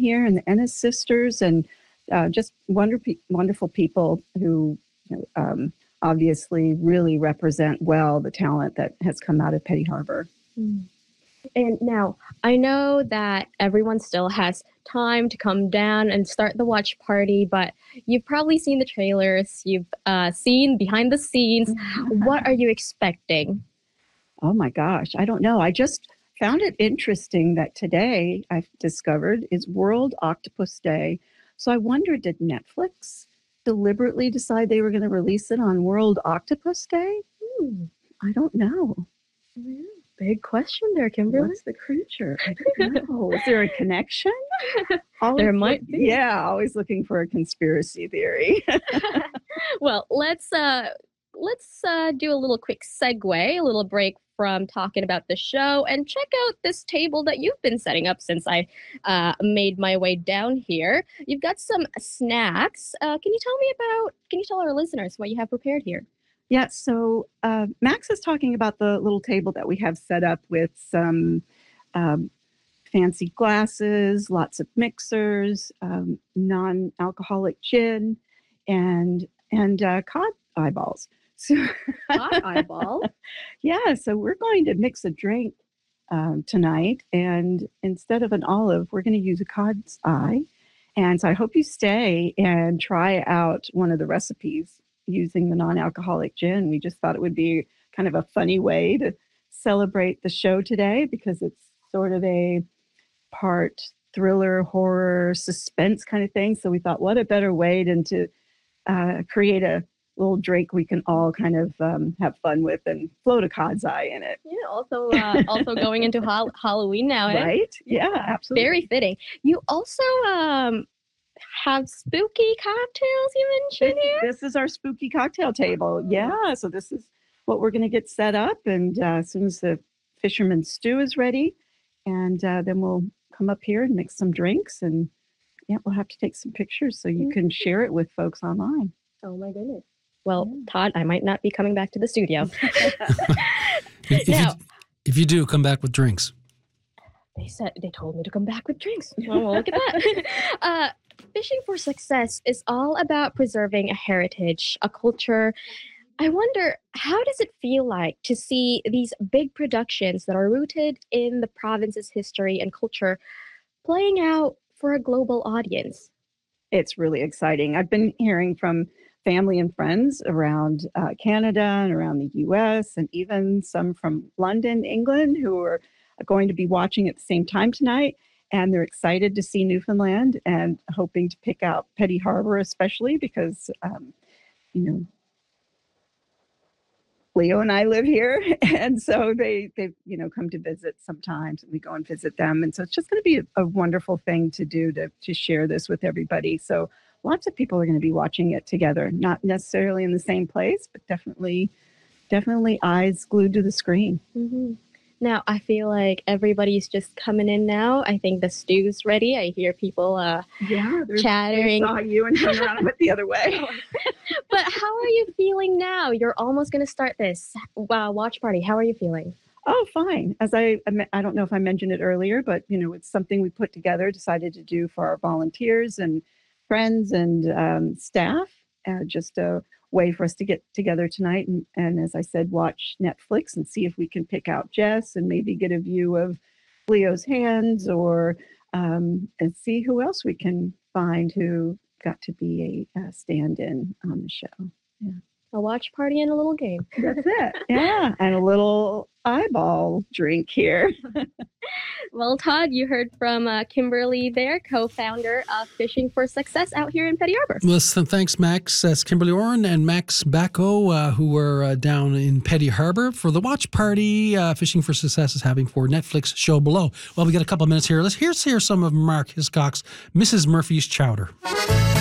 here and the Ennis sisters and just wonderful people who obviously really represent well the talent that has come out of Petty Harbor. Mm. And now, I know that everyone still has time to come down and start the watch party, but you've probably seen the trailers, you've seen behind the scenes. What are you expecting? Oh my gosh, I don't know. I just found it interesting that today I've discovered is World Octopus Day. So I wondered, did Netflix deliberately decide they were going to release it on World Octopus Day? I don't know. Big question there, Kimberly. What's the creature? I don't know. Is there a connection? There might be. Yeah, always looking for a conspiracy theory. Well, let's do a little quick segue, a little break from talking about the show, and check out this table that you've been setting up since I made my way down here. You've got some snacks. Can you tell our listeners what you have prepared here? Yeah, so Max is talking about the little table that we have set up with some fancy glasses, lots of mixers, non-alcoholic gin, and cod eyeballs. So, Cod eyeball? Yeah, so we're going to mix a drink tonight, and instead of an olive, we're going to use a cod's eye. And so I hope you stay and try out one of the recipes using the non-alcoholic gin. We just thought it would be kind of a funny way to celebrate the show today because it's sort of a part thriller, horror, suspense kind of thing. So we thought, what a better way than to create a little drink we can all kind of have fun with and float a cod's eye in it. Yeah, also going into Halloween now, eh? Right? Yeah, absolutely. Very fitting. You also have spooky cocktails you mentioned here? This is our spooky cocktail table. Yeah, so this is what we're going to get set up. And as soon as the fisherman's stew is ready, and then we'll come up here and mix some drinks. And yeah, we'll have to take some pictures so you can share it with folks online. Oh, my goodness. Well, Todd, I might not be coming back to the studio. If you do, come back with drinks. They told me to come back with drinks. Well, look at that. Fishing for Success is all about preserving a heritage, a culture. I wonder, how does it feel like to see these big productions that are rooted in the province's history and culture playing out for a global audience? It's really exciting. I've been hearing from family and friends around Canada and around the US, and even some from London, England, who are going to be watching at the same time tonight. And they're excited to see Newfoundland and hoping to pick out Petty Harbor, especially because, Leo and I live here. And so they come to visit sometimes, and we go and visit them. And so it's just going to be a wonderful thing to do to share this with everybody. So lots of people are going to be watching it together, not necessarily in the same place, but definitely eyes glued to the screen. Mm-hmm. Now, I feel like everybody's just coming in now. I think the stew's ready. I hear people chattering. They saw you and turned around and went the other way. But how are you feeling now? You're almost going to start this watch party. How are you feeling? Oh, fine. As I don't know if I mentioned it earlier, but, it's something we put together, decided to do for our volunteers and friends and staff, just a way for us to get together tonight and as I said, watch Netflix and see if we can pick out Jess and maybe get a view of Leo's hands or and see who else we can find who got to be a stand-in on the show. Yeah. A watch party and a little game. That's it. Yeah. And a little eyeball drink here. Well, Todd, you heard from Kimberly there, co-founder of Fishing for Success out here in Petty Harbor. Well, thanks, Max. That's Kimberly Orrin and Max Bacco, who were down in Petty Harbor for the watch party Fishing for Success is having for Netflix show below. Well, we got a couple of minutes here. Let's hear some of Mark Hiscock's Mrs. Murphy's Chowder.